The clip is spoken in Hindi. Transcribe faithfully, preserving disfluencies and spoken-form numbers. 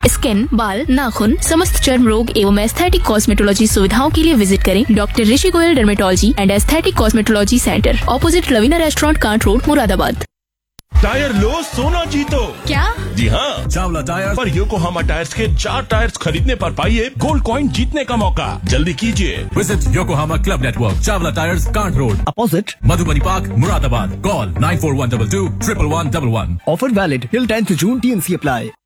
स्किन, बाल, नाखून, समस्त चर्म रोग एवं एस्थेटिक कॉस्मेटोलॉजी सुविधाओं के लिए विजिट करें doctor Rishi Goyal dermatology and aesthetic cosmetology centre, opposite Lavina restaurant, can't road, Moradabad. Tyre लो, सोना जीतो। क्या? जी हाँ, चावला टायर पर योकोहामा टायर्स के चार टायर्स खरीदने पर पाइए गोल्ड कॉइन जीतने का मौका। जल्दी कीजिए। Visit Yokohama club network, Chawla tyres, can't road, opposite Madhubani park, Moradabad. Call nine four one two to triple one double one. Offer valid till tenth June, T N C apply.